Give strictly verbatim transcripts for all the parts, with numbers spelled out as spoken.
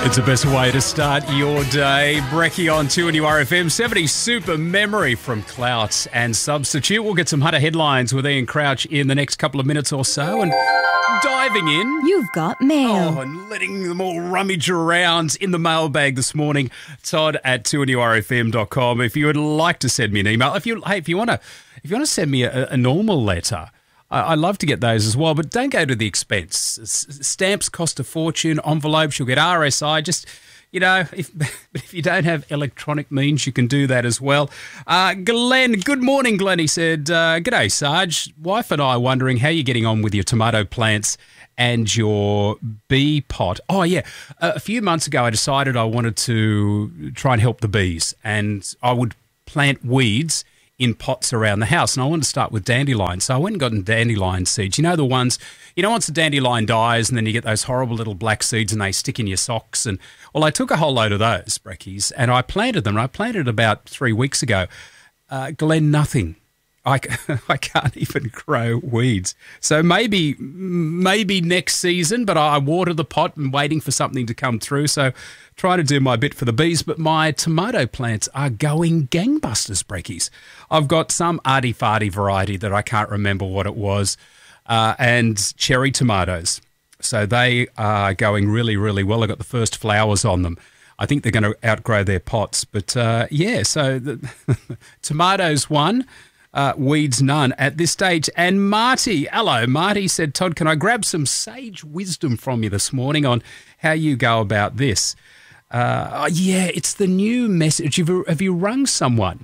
It's the best way to start your day. Brekkie on two and U R F M. seventies super memory from Clout and Substitute. We'll get some Hunter headlines with Ian Crouch in the next couple of minutes or so. And diving in. You've got mail. Oh, and letting them all rummage around in the mailbag this morning. Todd at two and U R F M dot com. If you would like to send me an email, if you hey, if you want to, if you want to send me a, a normal letter, I love to get those as well, but don't go to the expense. Stamps cost a fortune, envelopes, you'll get R S I. Just, you know, if, if you don't have electronic means, you can do that as well. Uh, Glenn, good morning, Glenn. He said, uh, g'day, Sarge. Wife and I are wondering how you're getting on with your tomato plants and your bee pot. Oh, yeah. A few months ago, I decided I wanted to try and help the bees, and I would plant weeds in pots around the house, and I wanted to start with dandelion. So I went and got some dandelion seeds. You know the ones, you know once the dandelion dies and then you get those horrible little black seeds and they stick in your socks. And well, I took a whole load of those, Brekkies, and I planted them. I planted about three weeks ago. Uh, Glenn, nothing. I, I can't even grow weeds. So maybe maybe next season, but I water the pot and waiting for something to come through. So trying to do my bit for the bees, but my tomato plants are going gangbusters, Brekkies. I've got some arty-farty variety that I can't remember what it was, uh, and cherry tomatoes. So they are going really, really well. I got the first flowers on them. I think they're going to outgrow their pots. But, uh, yeah, so the tomatoes one. Uh, weeds none at this stage. And Marty, hello, Marty said, Todd, can I grab some sage wisdom from you this morning on how you go about this? Uh, oh, yeah, it's the new message. Have you, have you rung someone?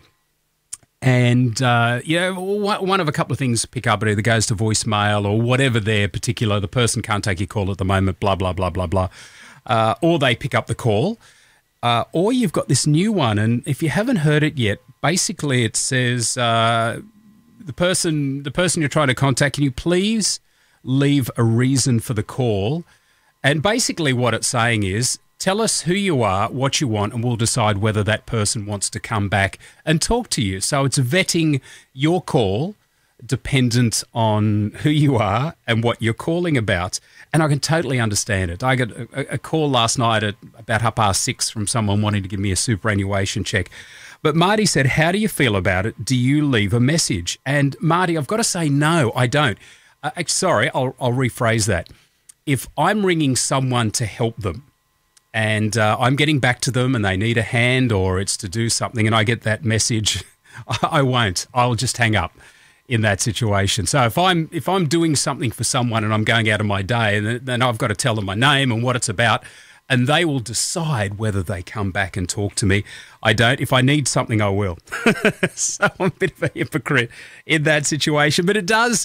And, uh, you know, one of a couple of things pick up. It either goes to voicemail or whatever their particular, the person can't take your call at the moment, blah, blah, blah, blah, blah. Uh, or they pick up the call. Uh, or you've got this new one, and if you haven't heard it yet, basically it says, uh, the person the person you're trying to contact, can you please leave a reason for the call? And basically what it's saying is, tell us who you are, what you want, and we'll decide whether that person wants to come back and talk to you. So it's vetting your call dependent on who you are and what you're calling about. And I can totally understand it. I got a, a call last night at about half past six from someone wanting to give me a superannuation check. But Marty said, how do you feel about it? Do you leave a message? And Marty, I've got to say, no, I don't. Uh, sorry, I'll, I'll rephrase that. If I'm ringing someone to help them and uh, I'm getting back to them and they need a hand or it's to do something and I get that message, I won't. I'll just hang up in that situation. So if I'm if I'm doing something for someone and I'm going out of my day, and then I've got to tell them my name and what it's about, and they will decide whether they come back and talk to me. I don't. If I need something, I will. So I'm a bit of a hypocrite in that situation. But it does,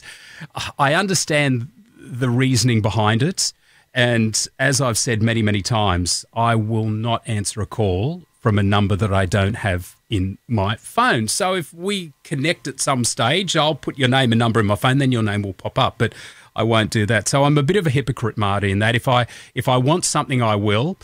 I understand the reasoning behind it. And as I've said many, many times, I will not answer a call from a number that I don't have in my phone. So if we connect at some stage, I'll put your name and number in my phone, then your name will pop up. But I won't do that. So I'm a bit of a hypocrite, Marty, in that if I if I want something, I will.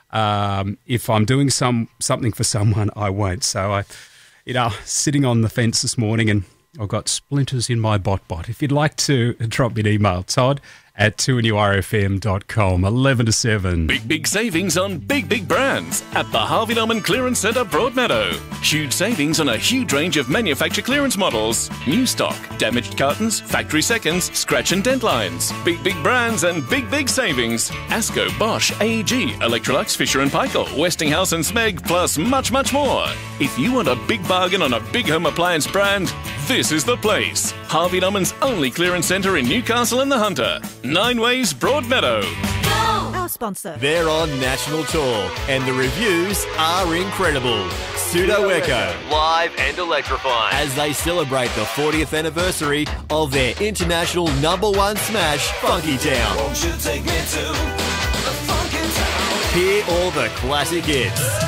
Um, if I'm doing some something for someone, I won't. So I, you know, sitting on the fence this morning and I've got splinters in my bot bot. If you'd like to drop me an email, Todd at two and U R F M dot com, eleven to seven. Big, big savings on big, big brands at the Harvey Norman Clearance Centre, Broadmeadow. Huge savings on a huge range of manufacturer clearance models. New stock, damaged cartons, factory seconds, scratch and dent lines. Big, big brands and big, big savings. Asco, Bosch, A E G, Electrolux, Fisher and Paykel, Westinghouse and Smeg, plus much, much more. If you want a big bargain on a big home appliance brand, this is the place. Harvey Norman's only clearance centre in Newcastle and the Hunter. Nine Ways, Broadmeadow. Our sponsor. They're on national tour, and the reviews are incredible. Pseudo Echo, live and electrifying, as they celebrate the fortieth anniversary of their international number one smash, Funky Town. Won't you take me to the Funky Town? Hear all the classic hits.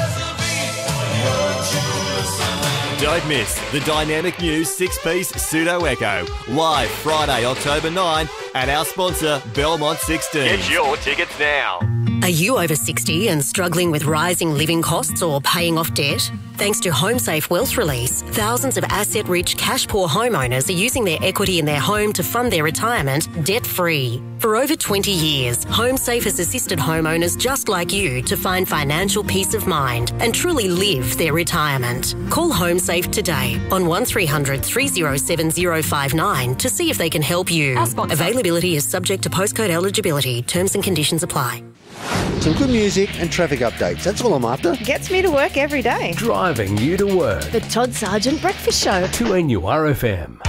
Don't miss the dynamic new six-piece Pseudo Echo, live Friday, October ninth, at our sponsor, Belmont sixteen. Get your tickets now. Are you over sixty and struggling with rising living costs or paying off debt? Thanks to HomeSafe Wealth Release, thousands of asset-rich, cash-poor homeowners are using their equity in their home to fund their retirement debt-free. For over twenty years, HomeSafe has assisted homeowners just like you to find financial peace of mind and truly live their retirement. Call HomeSafe today on one three hundred three oh seven oh five nine to see if they can help you. Availability is subject to postcode eligibility. Terms and conditions apply. Some good music and traffic updates. That's all I'm after. Gets me to work every day. Driving you to work. The Todd Sargent Breakfast Show. two N U R F M.